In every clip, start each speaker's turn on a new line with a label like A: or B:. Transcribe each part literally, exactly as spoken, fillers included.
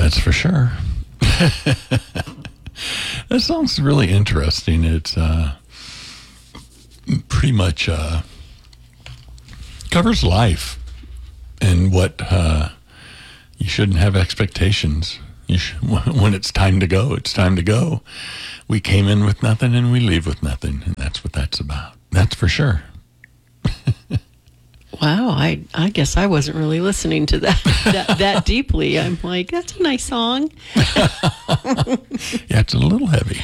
A: That's for sure. That song's really interesting. It's uh, pretty much uh, covers life and what uh, you shouldn't have expectations. You should, when it's time to go, it's time to go. We came in with nothing and we leave with nothing, and that's what that's about. That's for sure.
B: Wow, I I guess I wasn't really listening to that that, that deeply. I'm like, that's a nice song.
A: Yeah, it's a little heavy.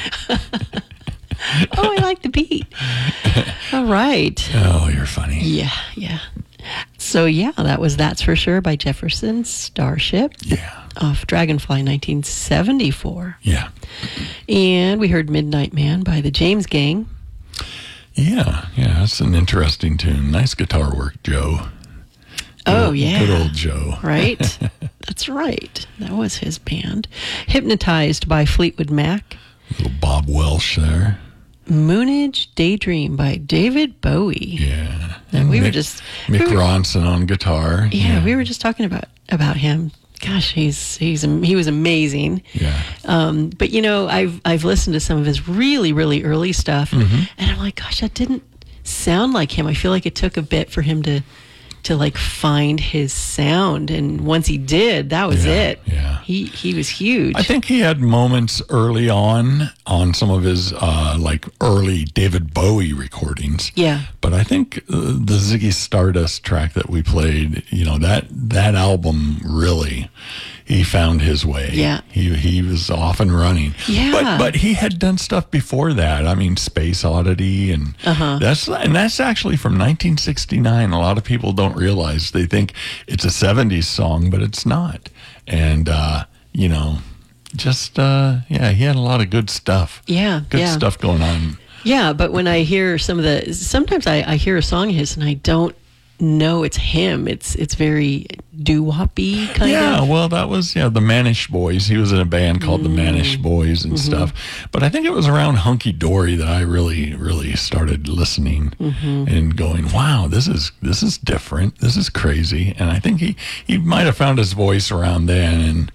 B: Oh, I like the beat. All right.
A: Oh, you're funny.
B: Yeah, yeah. So, yeah, that was That's For Sure by Jefferson Starship.
A: Yeah.
B: Off Dragonfly nineteen seventy-four.
A: Yeah.
B: And we heard Midnight Man by the James Gang.
A: Yeah, yeah, that's an interesting tune. Nice guitar work, Joe.
B: Oh,
A: Good-
B: yeah.
A: Good old Joe.
B: Right? That's right. That was his band. Hypnotized by Fleetwood Mac.
A: Little Bob Welsh there.
B: Moonage Daydream by David Bowie.
A: Yeah.
B: And we
A: Mick,
B: were just...
A: Mick
B: we were-
A: Ronson on guitar.
B: Yeah, we were just talking about, about him. Gosh, he's he's he was amazing.
A: Yeah.
B: Um, but you know, I've I've listened to some of his really really early stuff,
A: Mm-hmm.
B: and I'm like, gosh, that didn't sound like him. I feel like it took a bit for him to to like find his sound, and once he did, that was
A: Yeah,
B: it.
A: yeah.
B: He he was huge.
A: I think he had moments early on on some of his uh, like early David Bowie recordings.
B: Yeah.
A: But I think uh, the Ziggy Stardust track that we played, you know, that that album really, he found his way.
B: Yeah.
A: He he was off and running.
B: Yeah.
A: But but he had done stuff before that. I mean, Space Oddity and
B: Uh-huh.
A: that's and that's actually from nineteen sixty-nine. A lot of people don't realize. They think it's a seventies song, but it's not. And uh, you know, just uh, yeah, he had a lot of good stuff.
B: Yeah,
A: Good
B: yeah.
A: stuff going on.
B: Yeah, but when I hear some of the, sometimes I, I hear a song of his and I don't know it's him. It's it's very doo-woppy kind
A: Yeah,
B: of.
A: well, that was yeah the Manish Boys. He was in a band called the Manish Boys and stuff. But I think it was around Hunky Dory that I really, really started listening and going, "Wow, this is this is different. This is crazy." And I think he he might have found his voice around then. And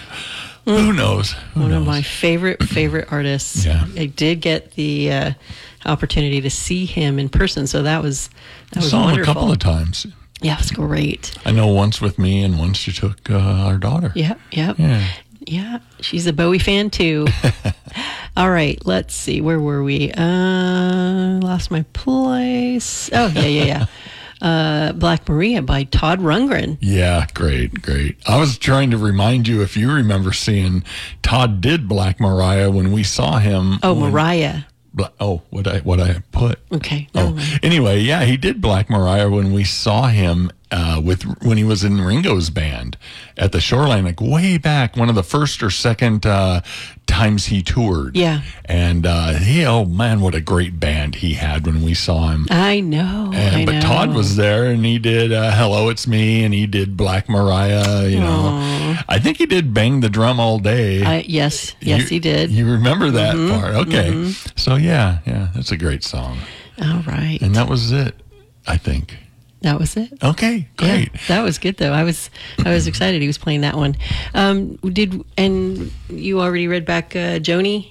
A: who knows? Who
B: One
A: knows?
B: of my favorite favorite artists.
A: Yeah.
B: I did get the uh, opportunity to see him in person, so that was that was
A: Saw him a
B: wonderful.
A: couple of times.
B: Yeah, it was great.
A: I know once with me and once you took uh, our daughter.
B: Yep, yep.
A: Yeah.
B: Yeah, she's a Bowie fan too. All right, let's see. Where were we? Uh, lost my place. Oh, yeah, yeah, yeah. Uh, Black Maria by Todd Rundgren.
A: Yeah, great, great. I was trying to remind you if you remember seeing Todd did Black Mariah when we saw him.
B: Oh,
A: when-
B: Mariah.
A: Bla- oh, what I what I put.
B: Okay. never
A: Oh,
B: mind.
A: anyway, yeah, he did Black Mariah when we saw him uh, with when he was in Ringo's band at the Shoreline, like way back, one of the first or second uh, times he toured.
B: Yeah.
A: and uh, he, oh man, what a great band he had when we saw him.
B: I know.
A: And,
B: I
A: but
B: know.
A: Todd was there, and he did uh, "Hello, It's Me," and he did Black Mariah. You know, I think he did "Bang the Drum All Day."
B: I, yes, yes,
A: You-
B: he did.
A: You remember that part? Okay, so yeah, yeah, that's a great song,
B: All right.
A: and that was it. I think.
B: That was it.
A: Okay, great.
B: Yeah, that was good though. I was I was excited he was playing that one. Um, did and you already read back uh, Joni?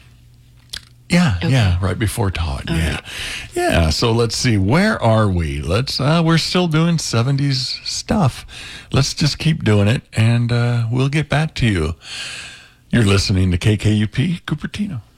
A: Yeah, yeah, right before Todd.
B: All
A: yeah,
B: right.
A: yeah. So let's see, where are we? Let's. Uh, we're still doing seventies stuff. Let's just keep doing it, and uh, we'll get back to you. You're listening to K K U P Cupertino.